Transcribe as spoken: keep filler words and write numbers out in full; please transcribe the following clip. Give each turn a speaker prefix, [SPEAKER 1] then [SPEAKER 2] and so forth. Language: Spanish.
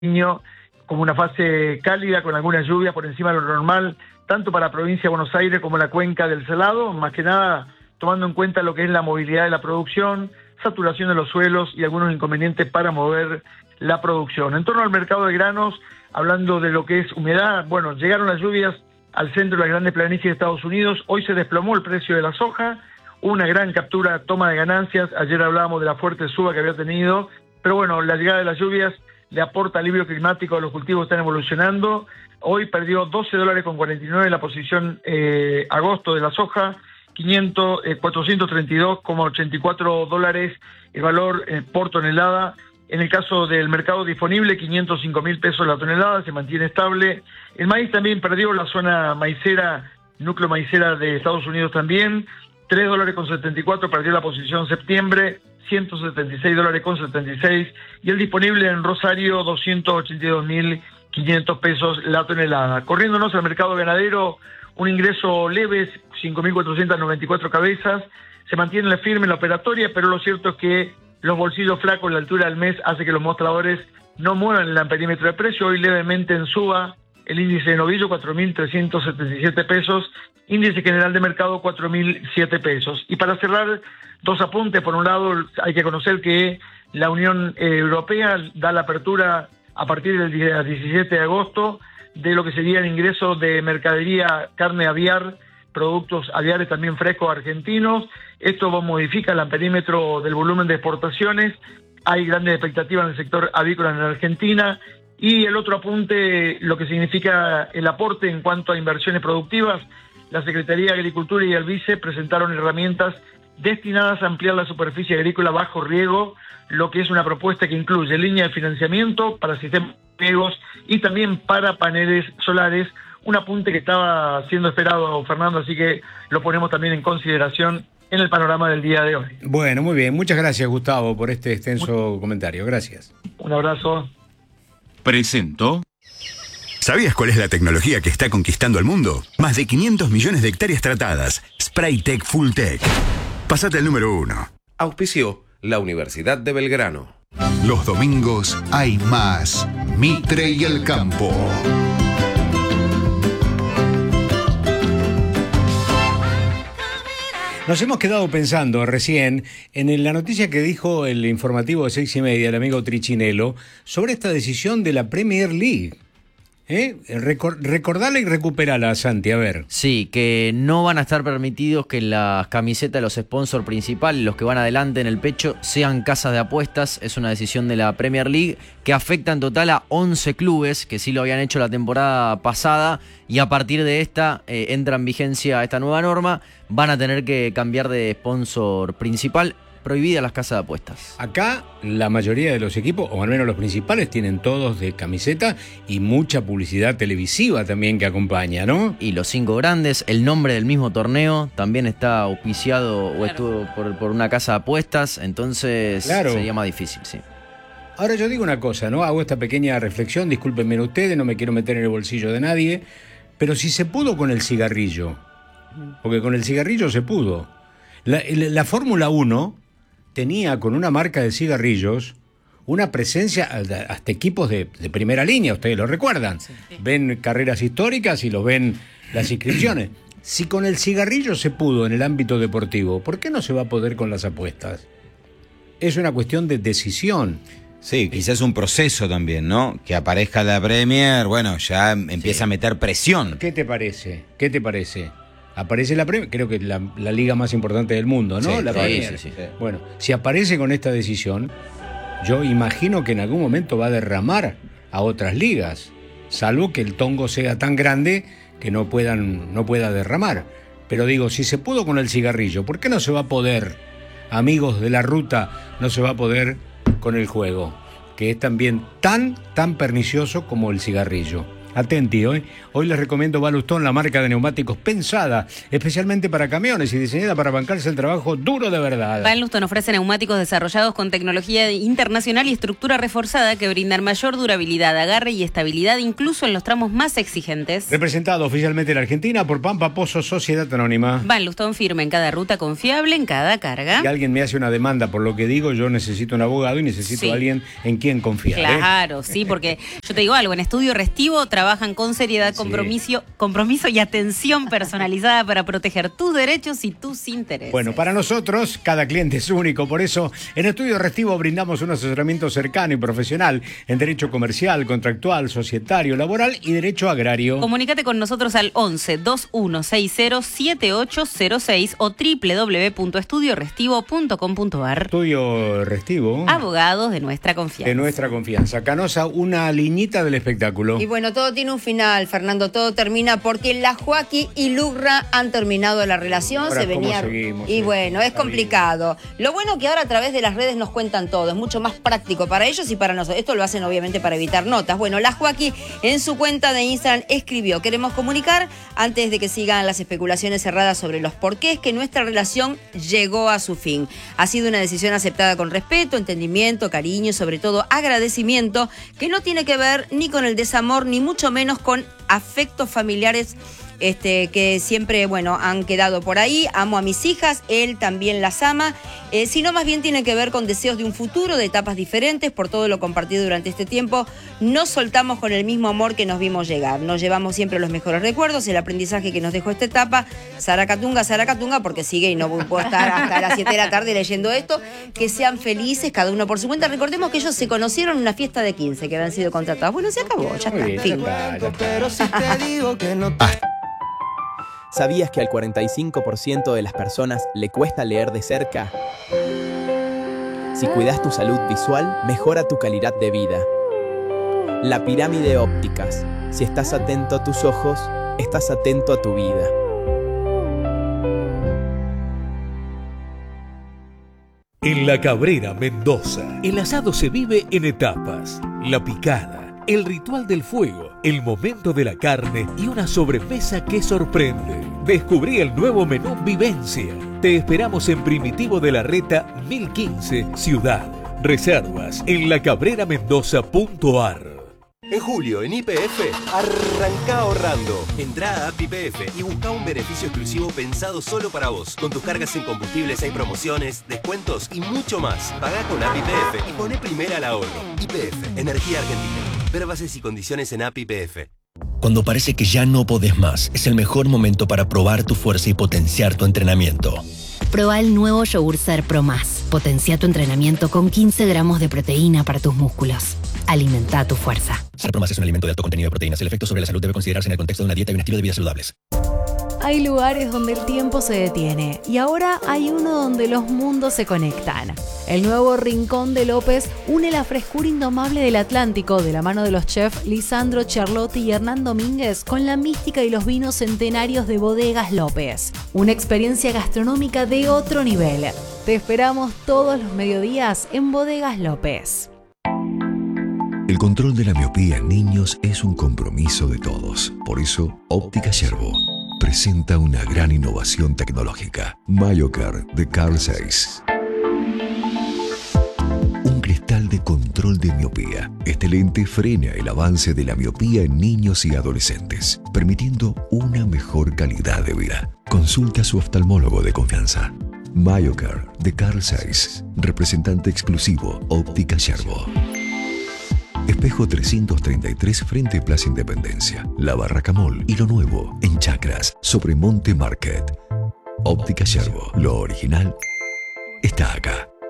[SPEAKER 1] como una fase cálida con algunas lluvias por encima de lo normal, tanto para la provincia de Buenos Aires como la cuenca del Salado, más que nada tomando en cuenta lo que es la movilidad de la producción, saturación de los suelos y algunos inconvenientes para mover la producción. En torno al mercado de granos, hablando de lo que es humedad, bueno, llegaron las lluvias al centro de las grandes planicies de Estados Unidos, hoy se desplomó el precio de la soja, una gran captura, toma de ganancias, ayer hablábamos de la fuerte suba que había tenido, pero bueno, la llegada de las lluvias le aporta alivio climático, los cultivos están evolucionando, hoy perdió doce dólares con cuarenta y nueve la posición eh, agosto de la soja, quinientos, eh, cuatrocientos treinta y dos coma ochenta y cuatro dólares el valor eh, por tonelada. En el caso del mercado disponible, quinientos cinco mil pesos la tonelada, se mantiene estable. El maíz también perdió la zona maicera, núcleo maicera de Estados Unidos también, tres dólares con setenta y cuatro, perdió la posición septiembre, ciento setenta y seis dólares con setenta y seis, y el disponible en Rosario, doscientos ochenta y dos mil quinientos pesos la tonelada. Corriéndonos al mercado ganadero, un ingreso leve, cinco mil cuatrocientas noventa y cuatro cabezas, se mantiene la firme la operatoria, pero lo cierto es que los bolsillos flacos en la altura del mes hace que los mostradores no muevan el amperímetro de precio, hoy levemente en suba el índice de novillo cuatro mil trescientos setenta y siete pesos, índice general de mercado cuatro mil siete pesos. Y para cerrar, dos apuntes. Por un lado, hay que conocer que la Unión Europea da la apertura a partir del día diecisiete de agosto de lo que sería el ingreso de mercadería, carne aviar, productos aviares también frescos argentinos. Esto modifica el amperímetro del volumen de exportaciones. Hay grandes expectativas en el sector avícola en Argentina. Y el otro apunte, lo que significa el aporte en cuanto a inversiones productivas. La Secretaría de Agricultura y el Vice presentaron herramientas destinadas a ampliar la superficie agrícola bajo riego, lo que es una propuesta que incluye línea de financiamiento para sistemas de riegos y también para paneles solares, un apunte que estaba siendo esperado, Fernando, así que lo ponemos también en consideración en el panorama del día de hoy.
[SPEAKER 2] Bueno, muy bien, muchas gracias, Gustavo, por este extenso comentario, gracias.
[SPEAKER 1] Un abrazo.
[SPEAKER 3] Presento.
[SPEAKER 4] ¿Sabías cuál es la tecnología que está conquistando el mundo? Más de quinientos millones de hectáreas tratadas. Spraytec Fulltech. Pasate al número uno.
[SPEAKER 5] Auspició la Universidad de Belgrano.
[SPEAKER 6] Los domingos hay más. Mitre y el campo.
[SPEAKER 2] Nos hemos quedado pensando recién en la noticia que dijo el informativo de seis y media, el amigo Trichinello, sobre esta decisión de la Premier League. ¿Eh? Recor- recordala y recuperala, Santi, a ver.
[SPEAKER 7] Sí, que no van a estar permitidos que las camisetas de los sponsors principales, los que van adelante en el pecho, sean casas de apuestas. Es una decisión de la Premier League que afecta en total a once clubes que sí lo habían hecho la temporada pasada, y a partir de esta eh, entra en vigencia esta nueva norma. Van a tener que cambiar de sponsor principal. Prohibidas las casas de apuestas.
[SPEAKER 2] Acá la mayoría de los equipos, o al menos los principales, tienen todos de camiseta y mucha publicidad televisiva también que acompaña, ¿no?
[SPEAKER 7] Y los cinco grandes, el nombre del mismo torneo también está auspiciado o estuvo por, por una casa de apuestas, entonces claro, sería más difícil, sí.
[SPEAKER 2] Ahora yo digo una cosa, ¿no? Hago esta pequeña reflexión, discúlpenme ustedes, no me quiero meter en el bolsillo de nadie, pero si se pudo con el cigarrillo, porque con el cigarrillo se pudo. La, la, la Fórmula uno tenía con una marca de cigarrillos una presencia, hasta equipos de, de primera línea, ustedes lo recuerdan. Sí. Ven carreras históricas y los ven las inscripciones. Si con el cigarrillo se pudo en el ámbito deportivo, ¿por qué no se va a poder con las apuestas? Es una cuestión de decisión.
[SPEAKER 8] Sí, quizás un proceso también, ¿no? Que aparezca la Premier, bueno, ya empieza sí. a meter presión.
[SPEAKER 2] ¿Qué te parece? ¿Qué te parece? Aparece la Premier, creo que la, la liga más importante del mundo, ¿no?
[SPEAKER 8] Sí,
[SPEAKER 2] la
[SPEAKER 8] sí,
[SPEAKER 2] Premier.
[SPEAKER 8] sí, sí.
[SPEAKER 2] Bueno, si aparece con esta decisión, yo imagino que en algún momento va a derramar a otras ligas, salvo que el tongo sea tan grande que no puedan, no pueda derramar. Pero digo, si se pudo con el cigarrillo, ¿por qué no se va a poder, amigos de la ruta, no se va a poder con el juego? Que es también tan, tan pernicioso como el cigarrillo. Atenti, hoy, hoy les recomiendo Balustón, la marca de neumáticos pensada especialmente para camiones y diseñada para bancarse el trabajo duro de verdad.
[SPEAKER 9] Balustón ofrece neumáticos desarrollados con tecnología internacional y estructura reforzada que brindan mayor durabilidad, agarre y estabilidad incluso en los tramos más exigentes.
[SPEAKER 2] Representado oficialmente en Argentina por Pampa Pozo Sociedad Anónima.
[SPEAKER 9] Balustón firma en cada ruta, confiable en cada carga.
[SPEAKER 2] Si alguien me hace una demanda por lo que digo, yo necesito un abogado y necesito
[SPEAKER 9] Sí.
[SPEAKER 2] a alguien en quien confiar.
[SPEAKER 9] Claro,
[SPEAKER 2] ¿eh?
[SPEAKER 9] sí, porque yo te digo algo, en Estudio Restivo trabajan con seriedad, compromiso, compromiso y atención personalizada para proteger tus derechos y tus intereses.
[SPEAKER 2] Bueno, para nosotros cada cliente es único, por eso en Estudio Restivo brindamos un asesoramiento cercano y profesional en derecho comercial, contractual, societario, laboral y derecho agrario.
[SPEAKER 9] Comunícate con nosotros al once, veintiuno sesenta, setenta y ocho cero seis o doble u doble u doble u punto estudio restivo punto com punto a r.
[SPEAKER 2] Estudio Restivo.
[SPEAKER 9] Abogados de nuestra confianza.
[SPEAKER 2] De nuestra confianza. Canosa, una liñita del espectáculo.
[SPEAKER 10] Y bueno, todo tiene un final, Fernando, todo termina porque la Joaquí y Lugra han terminado la relación,
[SPEAKER 2] Ahora,
[SPEAKER 10] se venía...
[SPEAKER 2] ¿cómo seguimos?
[SPEAKER 10] Y
[SPEAKER 2] Sí,
[SPEAKER 10] bueno, es
[SPEAKER 2] está
[SPEAKER 10] complicado. Lo bueno que ahora a través de las redes nos cuentan todo, es mucho más práctico para ellos y para nosotros. Esto lo hacen obviamente para evitar notas. Bueno, la Joaquí en su cuenta de Instagram escribió: queremos comunicar, antes de que sigan las especulaciones cerradas sobre los porqués, que nuestra relación llegó a su fin. Ha sido una decisión aceptada con respeto, entendimiento, cariño y sobre todo agradecimiento, que no tiene que ver ni con el desamor, ni mucho menos con afectos familiares este, que siempre, bueno, han quedado por ahí. Amo a mis hijas, él también las ama, eh, sino más bien tiene que ver con deseos de un futuro, de etapas diferentes, por todo lo compartido durante este tiempo. Nos soltamos con el mismo amor que nos vimos llegar. Nos llevamos siempre los mejores recuerdos, el aprendizaje que nos dejó esta etapa. Saracatunga, Saracatunga, porque sigue y no puedo estar hasta las siete de la tarde leyendo esto. Que sean felices, cada uno por su cuenta. Recordemos que ellos se conocieron en una fiesta de quince, que habían sido contratados. Bueno, se acabó, ya
[SPEAKER 2] Muy
[SPEAKER 10] está.
[SPEAKER 2] bien,
[SPEAKER 10] Fin.
[SPEAKER 2] ya está, ya está.
[SPEAKER 11] Pero si te digo que no te... ¿Sabías que al cuarenta y cinco por ciento de las personas le cuesta leer de cerca? Si cuidas tu salud visual, mejora tu calidad de vida. La pirámide ópticas. Si estás atento a tus ojos, estás atento a tu vida.
[SPEAKER 12] En La Cabrera, Mendoza, el asado se vive en etapas. La picada, el ritual del fuego, el momento de la carne y una sobremesa que sorprende. Descubrí el nuevo menú Vivencia. Te esperamos en Primitivo de la Reta mil quince, Ciudad. Reservas en la cabrera mendoza punto a r.
[SPEAKER 13] En julio, en Y P F, arranca ahorrando. Entrá a App Y P F y busca un beneficio exclusivo pensado solo para vos. Con tus cargas en combustibles hay promociones, descuentos y mucho más. Pagá con App Y P F y poné primera al ahorro. Y P F, Energía Argentina. Ver bases y condiciones en App Y P F.
[SPEAKER 14] Cuando parece que ya no podés más, es el mejor momento para probar tu fuerza y potenciar tu entrenamiento.
[SPEAKER 15] Proba el nuevo Yogur Ser Pro Más. Potencia tu entrenamiento con quince gramos de proteína para tus músculos. Alimenta tu fuerza.
[SPEAKER 14] Ser Pro Más es un alimento de alto contenido de proteínas. El efecto sobre la salud debe considerarse en el contexto de una dieta y un estilo de vida saludables.
[SPEAKER 16] Hay lugares donde el tiempo se detiene y ahora hay uno donde los mundos se conectan. El nuevo Rincón de López une la frescura indomable del Atlántico de la mano de los chefs Lisandro Charlotti y Hernán Domínguez con la mística y los vinos centenarios de Bodegas López. Una experiencia gastronómica de otro nivel. Te esperamos todos los mediodías en Bodegas López.
[SPEAKER 17] El control de la miopía en niños es un compromiso de todos. Por eso, Óptica Yerbo presenta una gran innovación tecnológica. MyoCare de Carl Zeiss. Un cristal de control de miopía. Este lente frena el avance de la miopía en niños y adolescentes, permitiendo una mejor calidad de vida. Consulta a su oftalmólogo de confianza. MyoCare de Carl Zeiss, representante exclusivo Óptica Yerbo. Espejo trescientos treinta y tres frente Plaza Independencia, La Barraca Mall y lo nuevo en Chacras sobre Monte Market. Óptica Yerbo, lo original está acá.